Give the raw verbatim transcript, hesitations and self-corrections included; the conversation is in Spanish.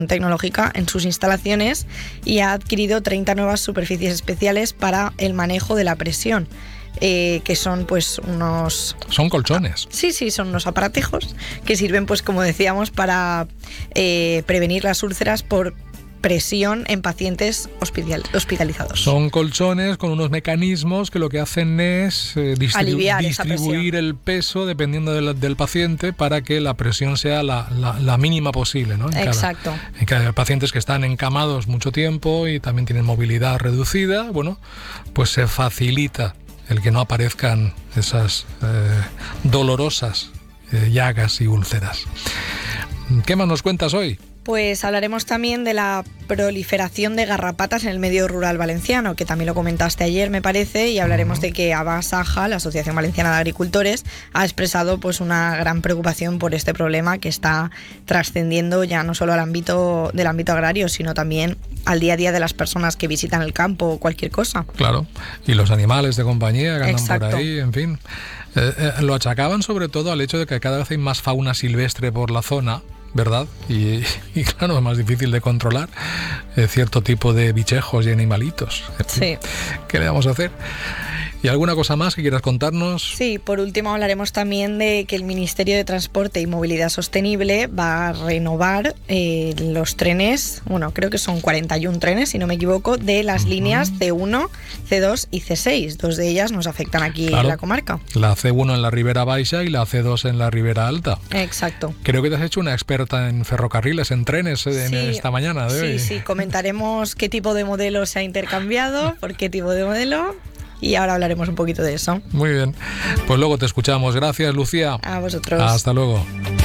tecnológica en sus instalaciones y ha adquirido treinta nuevas superficies especiales para el manejo de la presión. Eh, que son pues unos... Son colchones. Sí, sí, son unos aparatejos que sirven, pues como decíamos, para eh, prevenir las úlceras por presión en pacientes hospital, hospitalizados. Son colchones con unos mecanismos que lo que hacen es eh, distribu- aliviar esa distribuir el peso dependiendo del, del paciente para que la presión sea la, la, la mínima posible, ¿no? En Exacto. Cada, en cada pacientes que están encamados mucho tiempo y también tienen movilidad reducida, bueno, pues se facilita el que no aparezcan esas eh, dolorosas eh, llagas y úlceras. ¿Qué más nos cuentas hoy? Pues hablaremos también de la proliferación de garrapatas en el medio rural valenciano, que también lo comentaste ayer, me parece, y hablaremos uh-huh. de que Abasaja, la Asociación Valenciana de Agricultores, ha expresado pues una gran preocupación por este problema que está trascendiendo ya no solo al ámbito del ámbito agrario, sino también al día a día de las personas que visitan el campo o cualquier cosa. Claro, y los animales de compañía que andan Exacto. por ahí, en fin. Eh, eh, lo achacaban sobre todo al hecho de que cada vez hay más fauna silvestre por la zona, ¿verdad? Y, y claro, es más difícil de controlar eh, cierto tipo de bichejos y animalitos. Sí. ¿Qué le vamos a hacer? ¿Y alguna cosa más que quieras contarnos? Sí, por último hablaremos también de que el Ministerio de Transporte y Movilidad Sostenible va a renovar eh, los trenes, bueno, creo que son cuarenta y uno trenes, si no me equivoco, de las uh-huh. líneas C uno, C dos y C seis. Dos de ellas nos afectan aquí claro, en la comarca. La C uno en la Ribera Baixa y la C dos en la Ribera Alta. Exacto. Creo que te has hecho una experta en ferrocarriles, en trenes, en sí, esta mañana de sí, hoy. Sí, sí, comentaremos qué tipo de modelo se ha intercambiado, por qué tipo de modelo... Y ahora hablaremos un poquito de eso. Muy bien. Pues luego te escuchamos. Gracias, Lucía. A vosotros. Hasta luego.